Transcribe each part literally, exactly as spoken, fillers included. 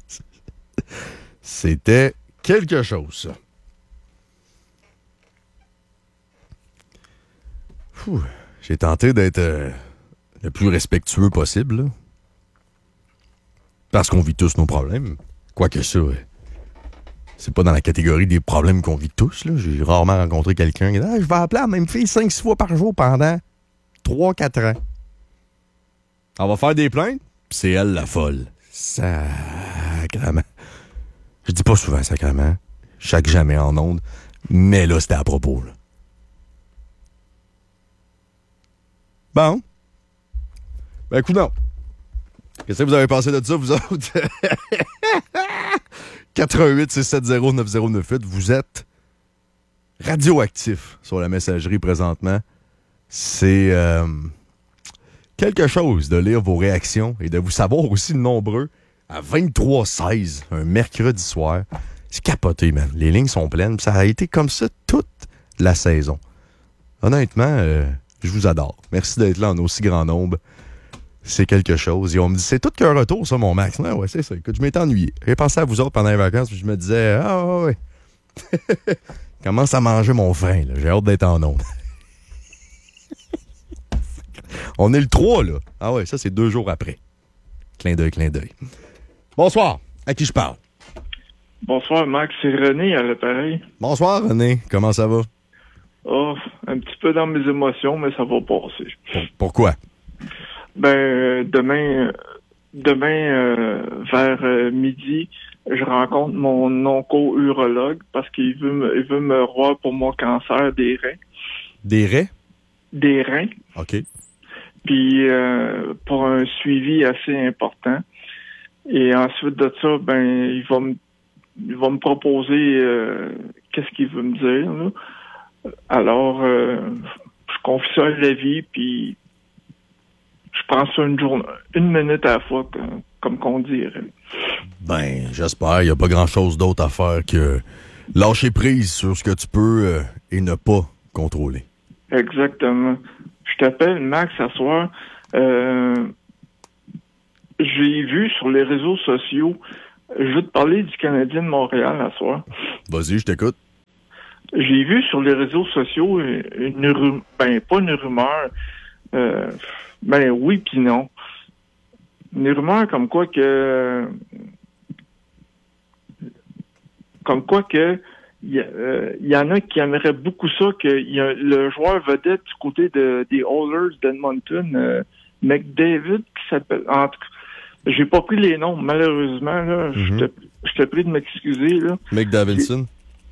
C'était quelque chose, ça. Fou. J'ai tenté d'être euh, le plus respectueux possible, là. Parce qu'on vit tous nos problèmes. Quoique ça, euh, c'est pas dans la catégorie des problèmes qu'on vit tous, là. J'ai rarement rencontré quelqu'un qui dit ah, « Je vais appeler la même fille cinq six fois par jour pendant trois quatre ans. » On va faire des plaintes, puis c'est elle la folle. Sacrement. Je dis pas souvent sacrement. Chaque jamais en ondes. Mais là, c'était à propos, là. Bon. Ben, écoute, non. Qu'est-ce que vous avez pensé de ça, vous autres? quatre un huit six sept zéro neuf zéro neuf huit. Vous êtes radioactif sur la messagerie présentement. C'est euh, quelque chose de lire vos réactions et de vous savoir aussi nombreux à vingt-trois seize, un mercredi soir. C'est capoté, man. Les lignes sont pleines. Ça a été comme ça toute la saison. Honnêtement, euh, je vous adore. Merci d'être là en aussi grand nombre. C'est quelque chose. Et on me dit, c'est tout qu'un retour, ça, mon Max. Non, ouais, c'est ça. Écoute, je m'étais ennuyé. J'ai pensé à vous autres pendant les vacances, puis je me disais, ah, ouais, ouais. Commence à manger mon frein, là. J'ai hâte d'être en onde. On est le trois, là. Ah ouais, ça, c'est deux jours après. Clin d'œil, clin d'œil. Bonsoir. À qui je parle? Bonsoir, Max. C'est René à l'appareil. Bonsoir, René. Comment ça va? Oh, un petit peu dans mes émotions, mais ça va passer. Pourquoi? Ben, demain, demain euh, vers euh, midi, je rencontre mon onco-urologue parce qu'il veut me, il veut me voir pour mon cancer des reins. Des reins? Des reins. OK. Puis euh, pour un suivi assez important. Et ensuite de ça, ben, il va me, il va me proposer euh, qu'est-ce qu'il veut me dire, là. Alors, euh, je confie ça à la vie, puis je prends ça une journée, une minute à la fois, comme, comme qu'on dirait. Ben, j'espère. Il n'y a pas grand-chose d'autre à faire que lâcher prise sur ce que tu peux euh, et ne pas contrôler. Exactement. Je t'appelle, Max, ce soir. Euh, j'ai vu sur les réseaux sociaux, je veux te parler du Canadien de Montréal, ce soir. Vas-y, je t'écoute. J'ai vu sur les réseaux sociaux une rumeur, ben pas une rumeur, euh, ben oui puis non. Une rumeur comme quoi que, comme quoi que, il y, euh, y en a qui aimeraient beaucoup ça, que y a le joueur vedette du côté de, des Oilers d'Edmonton, euh, McDavid, qui s'appelle, en tout cas, j'ai pas pris les noms, malheureusement, là, mm-hmm. je t'ai pris de m'excuser, là. McDavidson.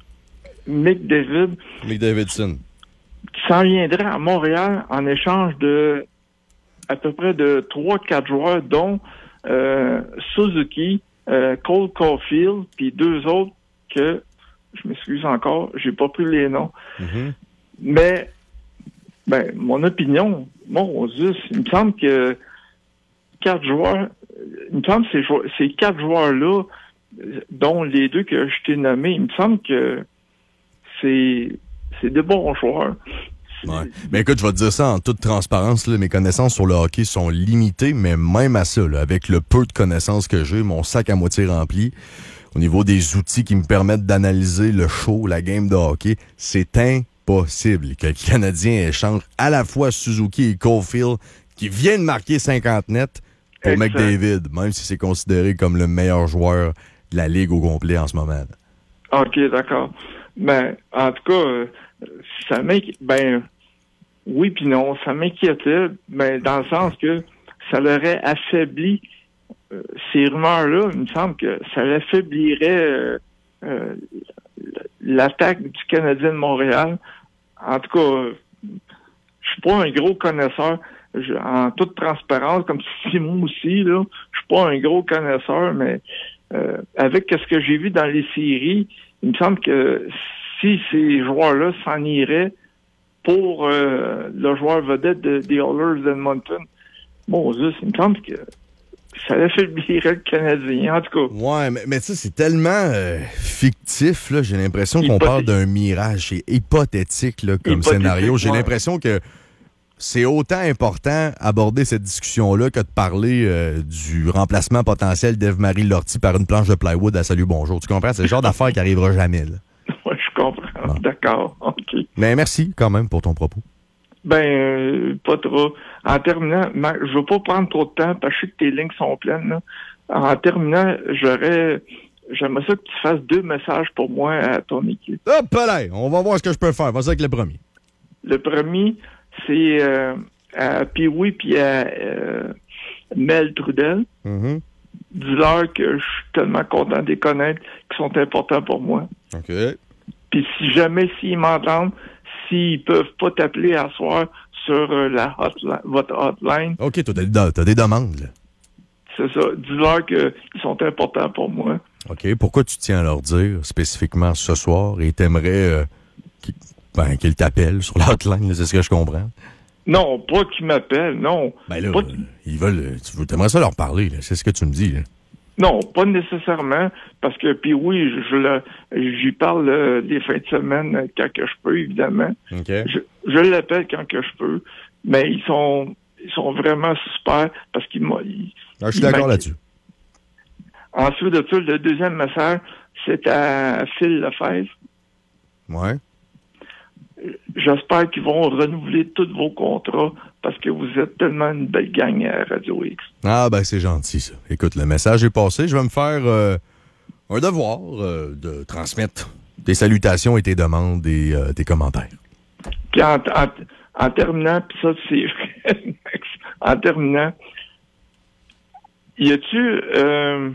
McDavid. McDavidson. Qui s'en viendrait à Montréal en échange de à peu près de trois quatre joueurs, dont euh, Suzuki, euh, Cole Caulfield, puis deux autres que, je m'excuse encore, j'ai pas pris les noms. Mm-hmm. Mais, ben, mon opinion, mon Dieu, il me semble que quatre joueurs, il me semble que ces, ces quatre joueurs-là, dont les deux que je t'ai nommés, il me semble que c'est, c'est des bons joueurs. Ouais. Ben écoute, je vais te dire ça en toute transparence, là, mes connaissances sur le hockey sont limitées, mais même à ça, là, avec le peu de connaissances que j'ai, mon sac à moitié rempli, au niveau des outils qui me permettent d'analyser le show, la game de hockey, c'est impossible que le Canadien échange à la fois Suzuki et Caulfield, qui viennent marquer cinquante nets, pour exact. McDavid, même si c'est considéré comme le meilleur joueur de la Ligue au complet en ce moment. Là. OK, d'accord. Ben, en tout cas, euh, ça m'inquiète. Ben, oui puis non, ça m'inquiétait, ben, dans le sens que ça l'aurait affaibli, euh, ces rumeurs-là, il me semble que ça l'affaiblirait euh, euh, l'attaque du Canadien de Montréal. En tout cas, je suis pas un gros connaisseur, je, en toute transparence, comme Simon aussi, là, je suis pas un gros connaisseur, mais euh, avec ce que j'ai vu dans les séries, il me semble que si ces joueurs-là s'en iraient pour euh, le joueur vedette de, des Oilers d'Edmonton, bon, Dieu, il me semble que ça affaiblirait le Canadien, en tout cas. Ouais, mais, mais ça, c'est tellement euh, fictif, là. J'ai l'impression qu'on Hypothétique. parle d'un mirage. C'est hypothétique, là, comme Hypothétique, scénario. J'ai ouais. l'impression que c'est autant important aborder cette discussion-là que de parler euh, du remplacement potentiel d'Ève-Marie Lortie par une planche de plywood à Salut Bonjour. Tu comprends? C'est le genre d'affaire qui arrivera jamais. Là. Oui, je comprends. Bon. D'accord. OK. Mais merci quand même pour ton propos. Ben, euh, pas trop. En terminant, Marc, je veux pas prendre trop de temps parce que je sais que tes lignes sont pleines. Là. En terminant, j'aurais... J'aimerais ça que tu fasses deux messages pour moi à ton équipe. Hop là! On va voir ce que je peux faire. Vas-y avec le premier. Le premier, c'est euh, à Pee-Wee puis à euh, Mel Trudel. Mm-hmm. Dis-leur que je suis tellement content de les connaître, qu'ils sont importants pour moi. OK. Puis si jamais, s'ils m'entendent, s'ils peuvent pas t'appeler à soir sur euh, la hotline, votre hotline. OK, t'as des, t'as des demandes, là. C'est ça. Dis-leur qu'ils sont importants pour moi. OK. Pourquoi tu tiens à leur dire spécifiquement ce soir et t'aimerais euh, qu'ils, ben, qu'ils t'appellent sur la hotline, là, c'est ce que je comprends? Non, pas qu'ils m'appellent, non. Ben là, pas euh, ils veulent. Tu veux, t'aimerais ça leur parler, là. C'est ce que tu me dis, là. Non, pas nécessairement, parce que, puis oui, je, je le, j'y parle euh, des fins de semaine euh, quand que je peux, évidemment. OK. Je, je l'appelle quand que je peux, mais ils sont, ils sont vraiment super parce qu'ils m'ont. Ils, ah, je suis d'accord là-dessus. Ensuite de ça, le deuxième message, c'est à Phil Lefebvre. Ouais. J'espère qu'ils vont renouveler tous vos contrats parce que vous êtes tellement une belle gang à Radio X. Ah, ben c'est gentil, ça. Écoute, le message est passé. Je vais me faire euh, un devoir euh, de transmettre tes salutations et tes demandes et euh, tes commentaires. Puis en, en, en terminant, puis ça, c'est en terminant, y a-tu... Euh,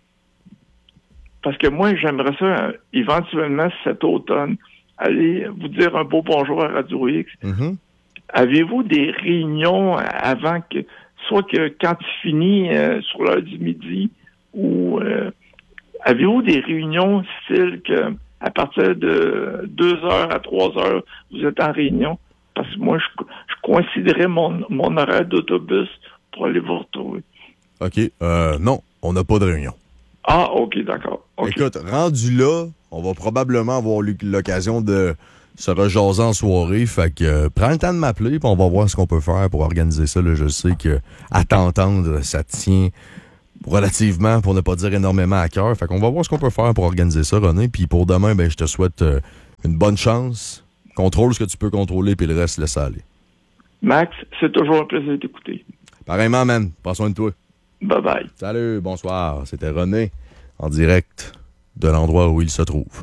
parce que moi, j'aimerais ça, éventuellement, cet automne, aller vous dire un beau bonjour à Radio X. Mm-hmm. Avez-vous des réunions avant que, soit que quand tu finis euh, sur l'heure du midi, ou euh, avez-vous des réunions style que à partir de deux heures à trois heures, vous êtes en réunion? Parce que moi, je, je coïnciderais mon, mon horaire d'autobus pour aller vous retrouver. OK. Euh, non, on n'a pas de réunion. Ah, OK, d'accord. Okay. Écoute, rendu là, on va probablement avoir l'occasion de se rejaser en soirée. Fait que euh, prends le temps de m'appeler, puis on va voir ce qu'on peut faire pour organiser ça. Là. Je sais que à t'entendre, ça tient relativement, pour ne pas dire énormément, à cœur. Fait qu'on va voir ce qu'on peut faire pour organiser ça, René. Puis pour demain, ben je te souhaite euh, une bonne chance. Contrôle ce que tu peux contrôler, puis le reste, laisse aller. Max, c'est toujours un plaisir d'écouter. Pareillement, man. Prends soin de toi. Bye-bye. Salut, bonsoir. C'était René, en direct de l'endroit où il se trouve.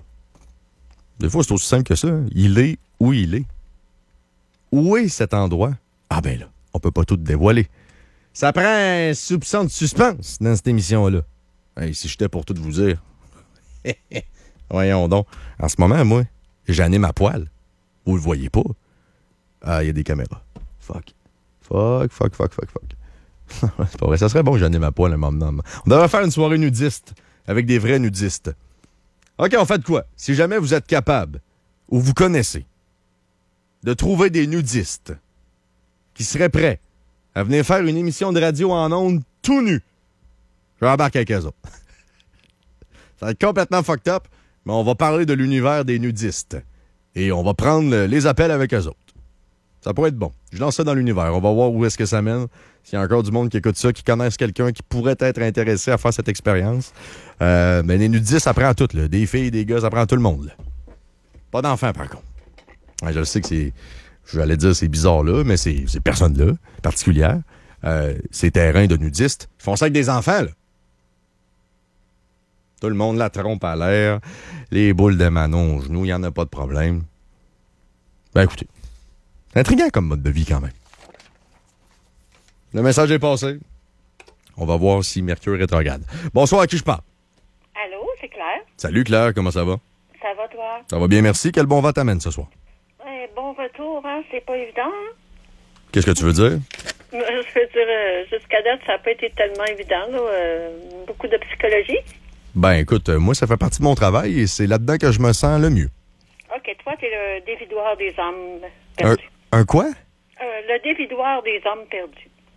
Des fois, c'est aussi simple que ça. Il est où il est. Où est cet endroit? Ah ben là, on peut pas tout dévoiler. Ça prend un soupçon de suspense dans cette émission-là. Hey, si j'étais pour tout vous dire. Voyons donc. En ce moment, moi, j'anime ma poêle. Vous le voyez pas. Ah, il y a des caméras. Fuck. Fuck, fuck, fuck, fuck, fuck. C'est pas vrai. Ça serait bon que j'anime ma poêle un moment. On devrait faire une soirée nudiste avec des vrais nudistes. OK, on fait de quoi? Si jamais vous êtes capable, ou vous connaissez, de trouver des nudistes qui seraient prêts à venir faire une émission de radio en ondes tout nu, je vais embarquer avec eux autres. Ça va être complètement fucked up, mais on va parler de l'univers des nudistes. Et on va prendre les appels avec eux autres. Ça pourrait être bon. Je lance ça dans l'univers. On va voir où est-ce que ça mène. S'il y a encore du monde qui écoute ça, qui connaisse quelqu'un qui pourrait être intéressé à faire cette expérience. Euh, mais les nudistes, ça prend tout. Là. Des filles, des gars, ça prend tout le monde. Là. Pas d'enfants, par contre. Ouais, je sais que c'est... J'allais dire c'est bizarre là, mais c'est, c'est personne là, particulière. Euh, ces terrains de nudistes, ils font ça avec des enfants, là. Tout le monde la trompe à l'air, les boules de Manon aux genoux, il n'y en a pas de problème. Ben écoutez, c'est intriguant comme mode de vie quand même. Le message est passé. On va voir si Mercure rétrograde. Bonsoir, à qui je parle? Allô, c'est Claire. Salut Claire, comment ça va? Ça va toi? Ça va bien, merci. Quel bon vent t'amène ce soir? Ouais, bon retour, hein? C'est pas évident, hein? Qu'est-ce que tu veux dire? Je veux dire, euh, jusqu'à date, ça n'a pas été tellement évident, là. Euh, beaucoup de psychologie. Ben écoute, moi, ça fait partie de mon travail et c'est là-dedans que je me sens le mieux. OK, toi, t'es le dévidoir des âmes perdues. Un, un quoi? Euh, le dévidoir des âmes perdues.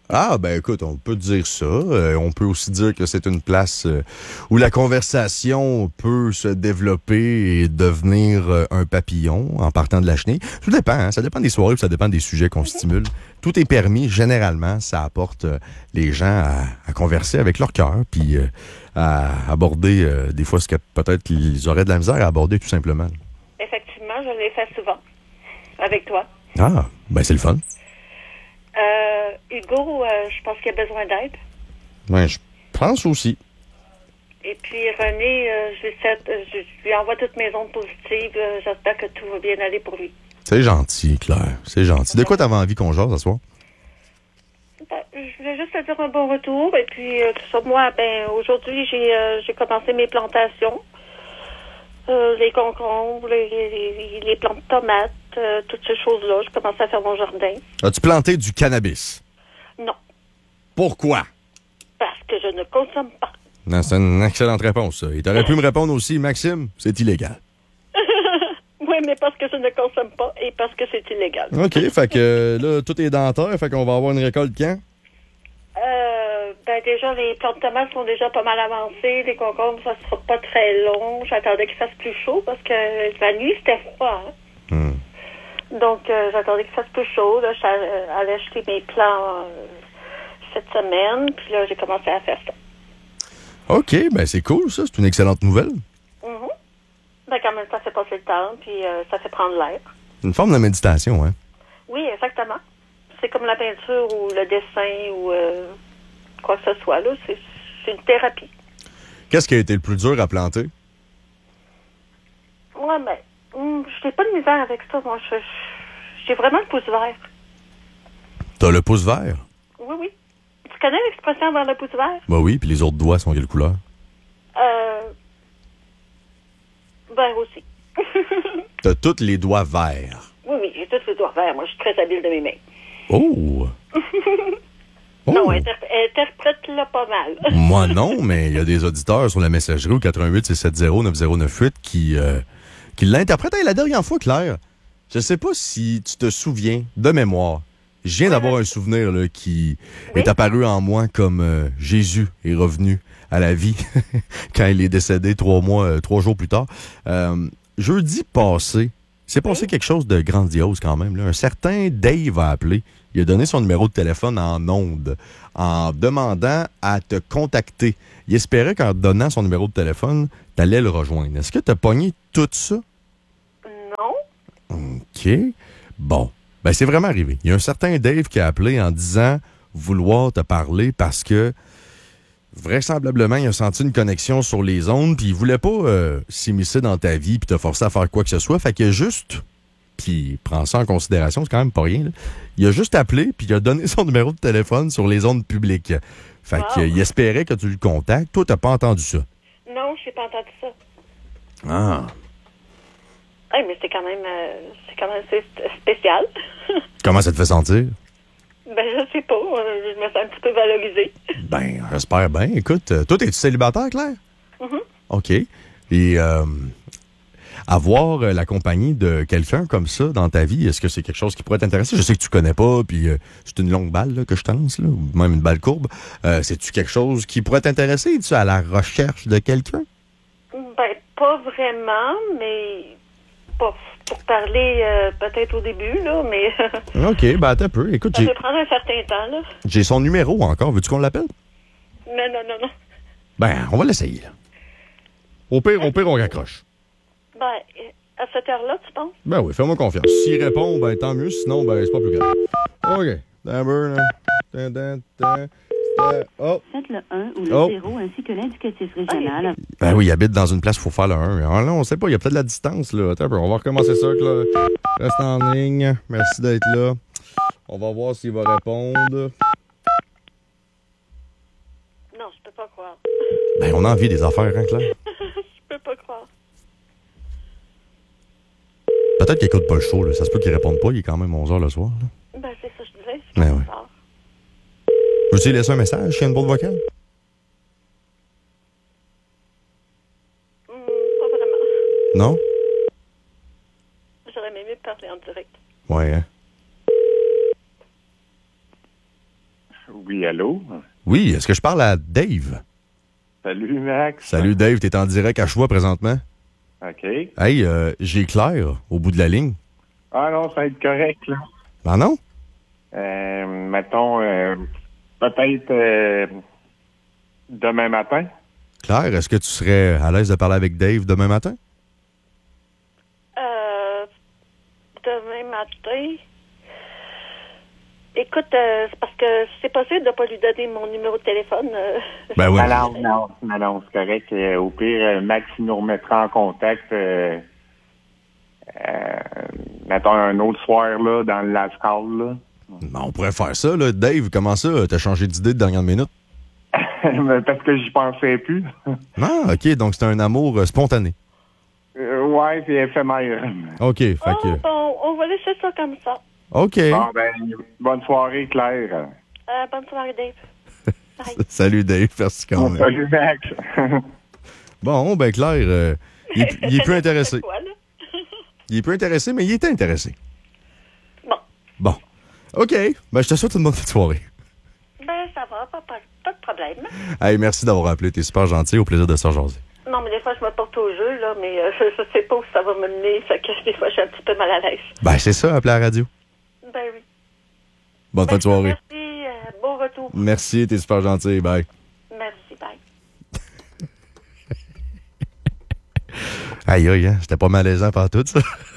Ah, ben écoute, on peut dire ça. Euh, on peut aussi dire que c'est une place euh, où la conversation peut se développer et devenir euh, un papillon en partant de la chenille. Tout dépend, hein? Ça dépend des soirées, puis ça dépend des sujets qu'on stimule. Tout est permis. Généralement, ça apporte euh, les gens à, à converser avec leur cœur, puis euh, à aborder euh, des fois ce que peut-être ils auraient de la misère à aborder tout simplement. Effectivement, je l'ai fait souvent avec toi. Ah, ben c'est le fun. Euh, Hugo, euh, je pense qu'il a besoin d'aide. Ben, je pense aussi. Et puis René, euh, je, lui fait, euh, je lui envoie toutes mes ondes positives. Euh, j'espère que tout va bien aller pour lui. C'est gentil, Claire. C'est gentil. De quoi t'avais envie qu'on jase ce soir? Ben, je voulais juste te dire un bon retour. Et puis, euh, sur moi, ben aujourd'hui, j'ai euh, j'ai commencé mes plantations. Euh, les concombres, les, les, les plantes de tomates, euh, toutes ces choses-là. Je commence à faire mon jardin. As-tu planté du cannabis? Non, Pourquoi? parce que je ne consomme pas. Non, c'est une excellente réponse, ça. Et t'aurais pu me répondre aussi, Maxime, c'est illégal. Oui, mais parce que je ne consomme pas et parce que c'est illégal. OK, fait que euh, là, tout est dentaire, fait qu'on va avoir une récolte quand? Euh, ben déjà, les plantes de tomates sont déjà pas mal avancées. Les concombres, ça sera pas très long. J'attendais qu'il fasse plus chaud parce que la nuit, c'était froid. Hein? Hmm. Donc, euh, j'attendais qu'il fasse plus chaud. Là, j'allais acheter mes plants euh, cette semaine. Puis là, j'ai commencé à faire ça. OK, ben c'est cool, ça. C'est une excellente nouvelle. Mm-hmm. Ben, quand même, ça fait passer le temps. Puis euh, ça fait prendre l'air. Une forme de méditation, hein? Oui, exactement. C'est comme la peinture ou le dessin ou euh, quoi que ce soit. Là, c'est, c'est une thérapie. Qu'est-ce qui a été le plus dur à planter? Ouais, ben, hum, je n'ai pas de misère avec ça. Moi, je, je- j'ai vraiment le pouce vert. T'as le pouce vert? Oui, oui. Tu connais l'expression avoir le pouce vert? Ben oui, puis les autres doigts sont quelle couleur? Euh. Vert aussi. T'as tous les doigts verts. Oui, oui, j'ai tous les doigts verts. Moi, je suis très habile de mes mains. Oh! Oh. Non, interp- interprète-le pas mal. Moi, non, mais il y a des auditeurs sur la messagerie au quatre un huit six sept zéro neuf zéro neuf huit qui, euh, qui l'interprètent. Hey, la dernière fois, Claire, je sais pas si tu te souviens de mémoire. Je viens d'avoir un souvenir là, qui Oui? est apparu en moi comme euh, Jésus est revenu à la vie quand il est décédé trois mois, euh, trois jours plus tard. Euh, jeudi passé, c'est passé Oui? quelque chose de grandiose quand même. Là. Un certain Dave a appelé. Il a donné son numéro de téléphone en ondes en demandant à te contacter. Il espérait qu'en donnant son numéro de téléphone, tu allais le rejoindre. Est-ce que tu as pogné tout ça? Non. OK. Bon. Ben, c'est vraiment arrivé. Il y a un certain Dave qui a appelé en disant vouloir te parler parce que vraisemblablement, il a senti une connexion sur les ondes puis il voulait pas euh, s'immiscer dans ta vie puis te forcer à faire quoi que ce soit. Fait qu'il a juste... Puis prends ça en considération, c'est quand même pas rien. Là. Il a juste appelé, puis il a donné son numéro de téléphone sur les ondes publiques. Fait Wow. qu'il espérait que tu le contactes. Toi, t'as pas entendu ça. Non, je n'ai pas entendu ça. Ah. Hey, mais c'est quand même, euh, c'est quand même assez spécial. Comment ça te fait sentir? Ben, je sais pas. euh, Je me sens un petit peu valorisée. Ben, j'espère bien. Écoute, euh, toi, es-tu célibataire, Claire? Mhm. OK. Et euh, avoir euh, la compagnie de quelqu'un comme ça dans ta vie, est-ce que c'est quelque chose qui pourrait t'intéresser? Je sais que tu connais pas, puis euh, c'est une longue balle là, que je te lance, là, ou même une balle courbe. Euh, c'est-tu quelque chose qui pourrait t'intéresser? Es-tu à la recherche de quelqu'un? Ben, pas vraiment, mais pour, pour parler euh, peut-être au début, là, mais OK, ben attends un peu. Écoute, ça j'ai, peut prendre un certain temps, là. j'ai son numéro encore. Veux-tu qu'on l'appelle? Non, non, non, non. Ben, on va l'essayer, là. Au pire, au pire, on raccroche. Ben, à cette heure-là, tu penses? Ben oui, fais-moi confiance. S'il répond, ben tant mieux. Sinon, ben c'est pas plus grave. OK. D'abord, là. Tan, tan, tan, tan. Oh. Faites le un ou le Oh. zéro ainsi que l'indicatif régional. Ben oui, il habite dans une place où il faut faire le un. Alors là, on sait pas, il y a peut-être de la distance, là. Attends un peu, on va recommencer ça, là. Reste en ligne. Merci d'être là. On va voir s'il va répondre. Non, je peux pas croire. Ben, on a envie des affaires, hein, Claire? Je peux pas croire. Peut-être qu'il écoute pas le show, là. Ça se peut qu'il réponde pas, il est quand même onze heures le soir, là. Ben, c'est ça que je disais. Ben C'est oui. bizarre. Veux-tu lui laisser un message? Il y a une boîte vocale? Hum, pas vraiment. Non? J'aurais aimé mieux parler en direct. Ouais, hein? Oui, allô? Oui, est-ce que je parle à Dave? Salut, Max. Salut, Dave. T'es en direct à Choix présentement? OK. Hey, euh, j'ai Claire au bout de la ligne. Ah non, ça va être correct, là. Ah non? Euh, mettons, euh, peut-être euh, demain matin. Claire, est-ce que tu serais à l'aise de parler avec Dave demain matin? Euh, demain matin... Écoute, euh, c'est parce que c'est possible de ne pas lui donner mon numéro de téléphone. Euh... Ben oui. Non, non, non, non, c'est correct. Euh, au pire, euh, Max il nous remettra en contact, euh, euh, mettons, un autre soir, là, dans le last call, là. Ben, on pourrait faire ça, là. Dave, comment ça? T'as changé d'idée de dernière minute? Parce que j'y pensais plus. Ah, OK. Donc, c'était un amour euh, spontané. Euh, ouais, c'est éphémère. OK. Fait Oh, que... bon, on va laisser ça comme ça. OK. Bon, ben, bonne soirée, Claire. Euh, bonne soirée, Dave. Bye. Salut, Dave. Merci quand même. Salut, Max. Bon, ben, Claire, euh, il, est- il est peu intéressé. Quoi, là? Il est peu intéressé, mais il était intéressé. Bon. Bon. OK. Ben, je te souhaite une bonne soirée. Ben, ça va, pas, pas, pas de problème. Hey, merci d'avoir appelé. T'es super gentil. Au plaisir de se rejaser. Non, mais des fois, je me porte au jeu, là, mais euh, je, je sais pas où ça va me mener, fait que des fois, je suis un petit peu mal à l'aise. Ben, c'est ça, appeler à la radio. Ben oui. Bonne fin de soirée. Merci, euh, bon retour. Merci, t'es super gentil. Bye. Merci, bye. Aïe, aïe, hein? C'était pas malaisant par tout, ça.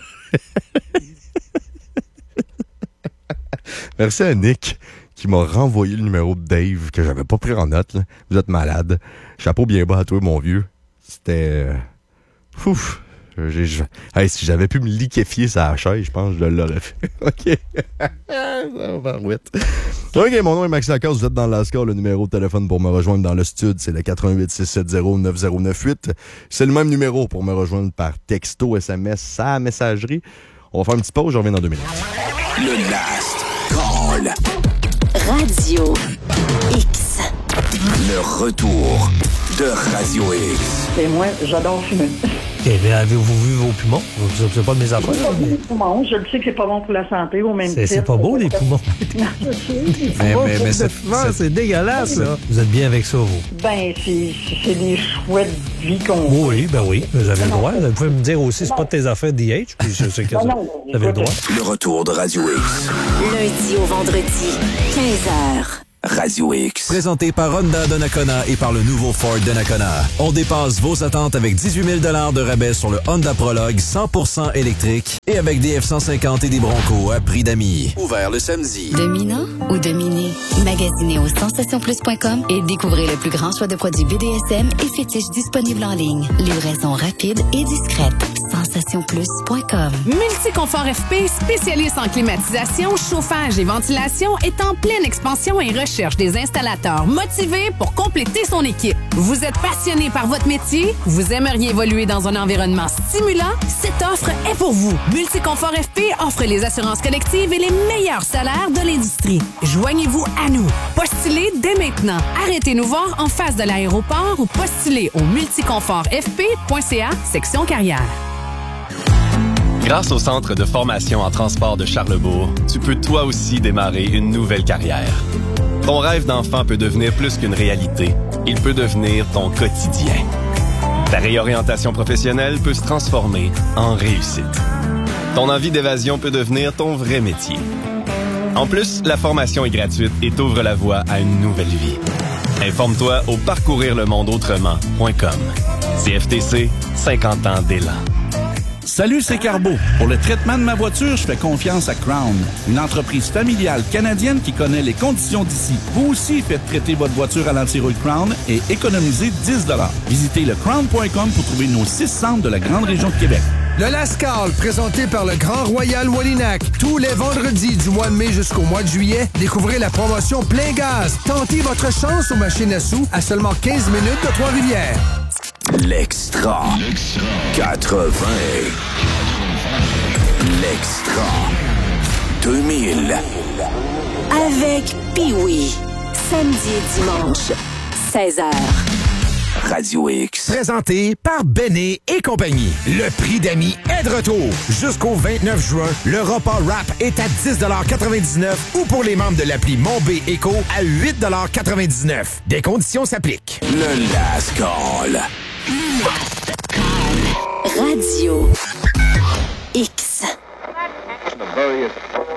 Merci à Nick qui m'a renvoyé le numéro de Dave que j'avais pas pris en note. Là. Vous êtes malade. Chapeau bien bas à toi, mon vieux. C'était... Euh... Ouf! J'ai, je... Hey, si j'avais pu me liquéfier sa chaise, je pense que je l'aurais fait. OK. Ça va vite. OK, mon nom est Max Lacasse. Vous êtes dans l'Ascar. Le numéro de téléphone pour me rejoindre dans le studio, c'est le quatre un huit six sept zéro neuf zéro neuf huit. C'est le même numéro pour me rejoindre par texto, S M S, sa messagerie. On va faire une petite pause. Je reviens dans deux minutes. Le Last Call. Radio X. Le retour de Radio X. Et moi, j'adore fumer. Eh bien, avez-vous vu vos poumons? C'est c'est pas de mes affaires. Les poumons, je le sais que c'est pas bon pour la santé, au même C'est, titre. c'est pas beau, les poumons. Non, je sais. Mais, mais- mais c'est, c'est- c'est dégueulasse, là. Vous êtes bien avec ça, vous? Ben, c'est, c'est des chouettes vies qu'on... Oui, ben oui. Vous avez le droit. Vous pouvez me dire aussi, c'est pas de tes affaires d'I H, puis je sais que Non, ça- non, vous avez le droit. Le retour de Radio X. Lundi au vendredi, quinze heures. Radio X. Présenté par Honda Donnacona et par le nouveau Ford Donnacona. On dépasse vos attentes avec dix-huit mille dollars de rabais sur le Honda Prologue cent pour cent électrique et avec des F cent cinquante et des Bronco à prix d'amis. Ouvert le samedi. Dominant ou dominé? Magasinez au sensation plus point com et découvrez le plus grand choix de produits B D S M et fétiches disponibles en ligne. Livraison rapide et discrète. sensation plus point com. Multiconfort F P, spécialiste en climatisation, chauffage et ventilation, est en pleine expansion et recherche des installateurs motivés pour compléter son équipe. Vous êtes passionné par votre métier? Vous aimeriez évoluer dans un environnement stimulant? Cette offre est pour vous. Multiconfort F P offre les assurances collectives et les meilleurs salaires de l'industrie. Joignez-vous à nous. Postulez dès maintenant. Arrêtez nous voir en face de l'aéroport ou postulez au multiconfort f p point c a section carrière. Grâce au Centre de formation en transport de Charlebourg, tu peux toi aussi démarrer une nouvelle carrière. Ton rêve d'enfant peut devenir plus qu'une réalité. Il peut devenir ton quotidien. Ta réorientation professionnelle peut se transformer en réussite. Ton envie d'évasion peut devenir ton vrai métier. En plus, la formation est gratuite et t'ouvre la voie à une nouvelle vie. Informe-toi au parcourir le monde autrement point com. C F T C, cinquante ans d'élan. Salut, c'est Carbo. Pour le traitement de ma voiture, je fais confiance à Crown, une entreprise familiale canadienne qui connaît les conditions d'ici. Vous aussi faites traiter votre voiture à l'antirouille Crown et économisez dix dollars. Visitez le crown point com pour trouver nos six centres de la grande région de Québec. Le Lascar, présenté par le Grand Royal Wallinac. Tous les vendredis du mois de mai jusqu'au mois de juillet, découvrez la promotion Plein Gaz. Tentez votre chance aux machines à sous à seulement quinze minutes de Trois-Rivières. L'extra. L'extra. quatre-vingts. L'extra. deux mille. Avec Pee-Wee. Samedi et dimanche, seize heures. Radio X. Présenté par Béné et compagnie. Le prix d'amis est de retour. Jusqu'au vingt-neuf juin, le repas rap est à dix quatre-vingt-dix-neuf ou pour les membres de l'appli Mon B Éco à huit quatre-vingt-dix-neuf. Des conditions s'appliquent. Le Last Call. Radio X. The various